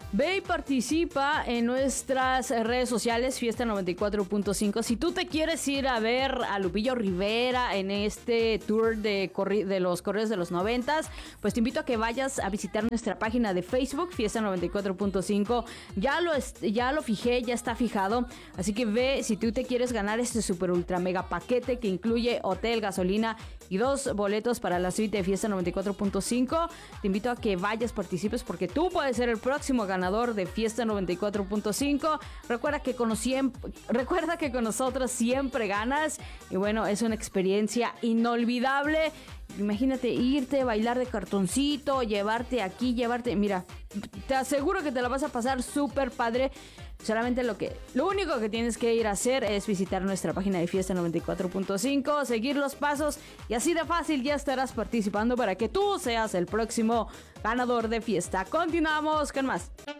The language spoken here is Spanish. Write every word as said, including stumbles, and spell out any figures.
Ve y participa en nuestras redes sociales, Fiesta noventa y cuatro punto cinco. Si tú te quieres ir a ver a Lupillo Rivera en este tour de, corri- de los correos de los noventas, pues te invito a que vayas a visitar nuestra página de Facebook, Fiesta noventa y cuatro punto cinco. Ya lo, est- ya lo fijé, ya está fijado. Así que ve, si tú te quieres ganar este super ultra mega paquete que incluye hotel, gasolina y dos boletos para la suite de Fiesta noventa y cuatro punto cinco, te invito a que vayas, participes, porque tú puedes ser el próximo ganador de Fiesta noventa y cuatro punto cinco. Recuerda que con, siempre, recuerda que con nosotros siempre ganas. Y bueno, es una experiencia inolvidable. Imagínate irte, bailar de cartoncito, llevarte aquí, llevarte... Mira, te aseguro que te la vas a pasar súper padre. Solamente lo que, lo único que tienes que ir a hacer es visitar nuestra página de Fiesta noventa y cuatro punto cinco, seguir los pasos y así de fácil ya estarás participando para que tú seas el próximo ganador de Fiesta. Continuamos con más.